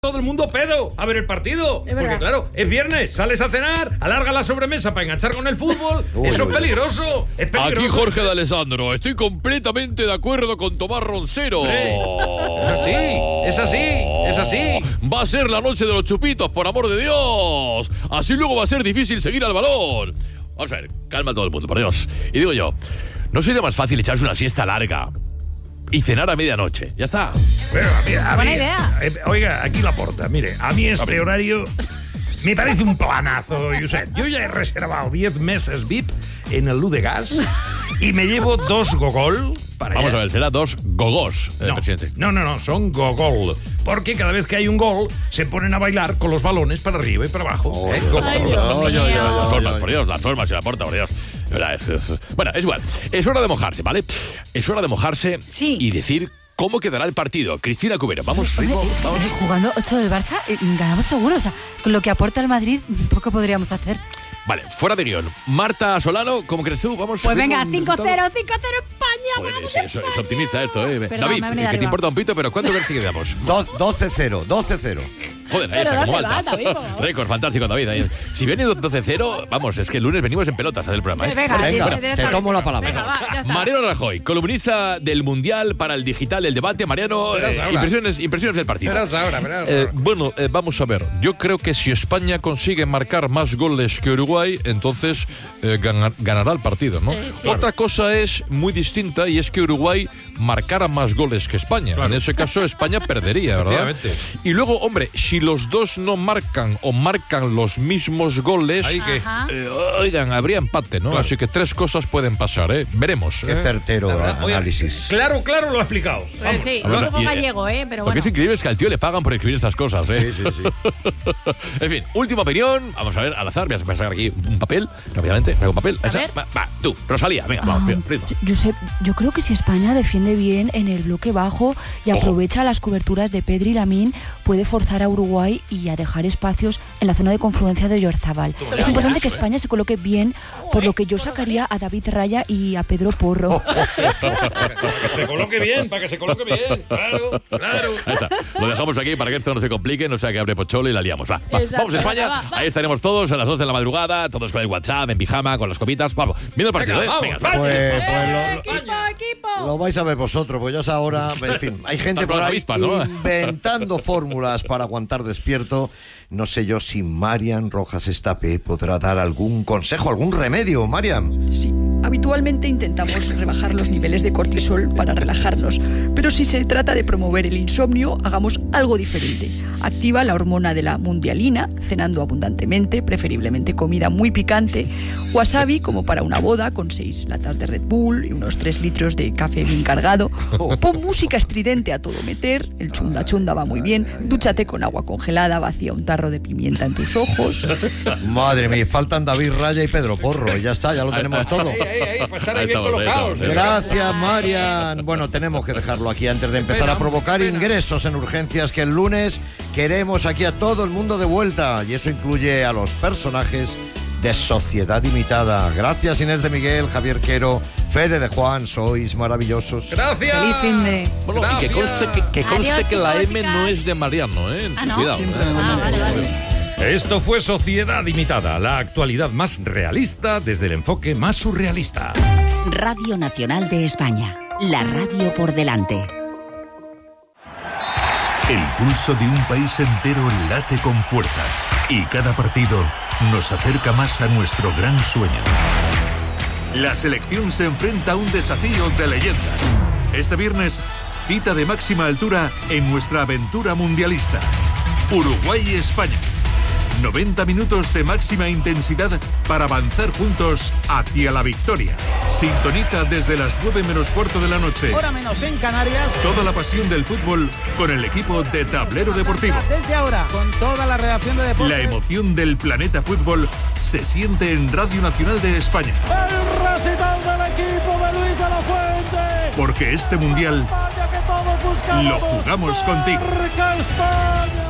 todo el mundo pedo a ver el partido. Porque claro, es viernes, sales a cenar, alarga la sobremesa para enganchar con el fútbol. Eso es peligroso. Es peligroso. Aquí Jorge de Alessandro, estoy completamente de acuerdo con Tomás Roncero. Es así. Va a ser la noche de los chupitos, por amor de Dios. Así luego va a ser difícil seguir al balón. Vamos a ver, calma todo el mundo, por Dios. Y digo yo, ¿no sería más fácil echarse una siesta larga y cenar a medianoche? Ya está. Pero buena idea. Oiga, aquí la porta. Mire, a mí este horario me parece un planazo, Josep. Yo ya he reservado 10 meses VIP en el Ludegas y me llevo 2 gogol para Vamos allá. a ver, será 2 gogos, presidente. No, son gogol. Porque cada vez que hay un gol, se ponen a bailar con los balones para arriba y para abajo. Gogol. Las formas, por Dios, las formas y la porta, por Dios. Bueno, es igual. Es hora de mojarse, ¿vale? Es hora de mojarse y decir cómo quedará el partido. Cristina Cubero, vamos. Jugando 8 del Barça, ganamos seguro. O sea, con lo que aporta el Madrid, poco podríamos hacer. Vale, fuera de guión. Marta Solano, ¿cómo crees tú? Vamos. Pues venga, 5-0 resultado. España. Joder, Vamos, sí, eso optimiza esto, Perdón, David, me ha venido que te arriba. importa un pito, pero ¿cuánto crees que quedamos? 12-0. Joder, ahí está, como alta. Récord fantástico, David. Ahí. Si viene 12-0, vamos, es que el lunes venimos en pelotas a hacer el programa. Venga, te tomo la palabra. Venga, Mariano Rajoy, columnista del Mundial para el Digital, el debate. Mariano, impresiones del partido. Verás ahora. Vamos a ver. Yo creo que si España consigue marcar más goles que Uruguay, entonces ganará el partido, ¿no? Otra cosa es muy distinta y es que Uruguay marcara más goles que España. En ese caso, España perdería, ¿verdad? Y luego, hombre, si los dos no marcan o marcan los mismos goles, oigan, habría empate, ¿no? Así que 3 cosas pueden pasar, ¿eh? Veremos. Qué certero análisis. Claro, lo ha explicado. Pues sí, Vamos, luego y, gallego, pero Lo bueno. que es increíble es que al tío le pagan por escribir estas cosas, ¿eh? Sí. En fin, última opinión. Vamos a ver, al azar, voy a sacar aquí un papel, rápidamente. ¿Traigo un papel? Va, tú, Rosalía, venga, vamos, ritmo. Yo creo que si España defiende bien en el bloque bajo y aprovecha las coberturas de Pedri y Lamine, puede forzar a Uruguay y a dejar espacios en la zona de confluencia de Oyarzabal. Es importante que España se coloque bien, por lo que yo sacaría a David Raya y a Pedro Porro. Para que se coloque bien. Claro. Ahí está. Lo dejamos aquí para que esto no se complique, no sea que abre pocholo y la liamos. Vamos a España. Ahí estaremos todos a las 2 de la madrugada, todos con el WhatsApp, en pijama, con las copitas. Vamos, viendo el partido, Venga, ¡Equipo! Lo vais a ver vosotros, pues ya es ahora. En fin, hay gente por ahí inventando fórmulas para aguantar despierto. No sé yo si Marian Rojas Estape podrá dar algún consejo, algún remedio. Marian. Sí, habitualmente intentamos rebajar los niveles de cortisol para relajarnos, pero si se trata de promover el insomnio, hagamos algo diferente. Activa la hormona de la mundialina, cenando abundantemente, preferiblemente comida muy picante, wasabi como para una boda con 6 latas de Red Bull y unos 3 litros de café bien cargado. Pon música estridente a todo meter, el chunda chunda va muy bien, dúchate con agua congelada, vacía un tarro de pimienta en tus ojos. Madre mía, faltan David Raya y Pedro Porro. Y ya está, ya lo tenemos todo. Para estar ahí bien colocados. Gracias, Marian. Bueno, tenemos que dejarlo aquí antes de empezar a provocar ingresos en urgencias, que el lunes queremos aquí a todo el mundo de vuelta. Y eso incluye a los personajes de Sociedad Imitada. Gracias, Inés de Miguel, Javier Quero, Fede de Juan, sois maravillosos. Gracias. ¡Feliz fin de! Bueno, y que conste Adiós, que la chicos, M chicas. no es de Mariano, ¿eh? Ah, ¿no? Cuidado. Vale. Esto fue Sociedad Imitada, la actualidad más realista desde el enfoque más surrealista. Radio Nacional de España, la radio por delante. El pulso de un país entero late con fuerza y cada partido nos acerca más a nuestro gran sueño. La selección se enfrenta a un desafío de leyendas. Este viernes, cita de máxima altura en nuestra aventura mundialista. Uruguay y España. 90 minutos de máxima intensidad para avanzar juntos hacia la victoria. Sintoniza desde las 9 menos cuarto de la noche. Hora menos en Canarias. Toda la pasión del fútbol con el equipo de Tablero Deportivo. Desde ahora, con toda la redacción de deportes. La emoción del planeta fútbol se siente en Radio Nacional de España. El recital del equipo de Luis de la Fuente. Porque este mundial España que todos buscamos. lo jugamos contigo. ¡Marca España!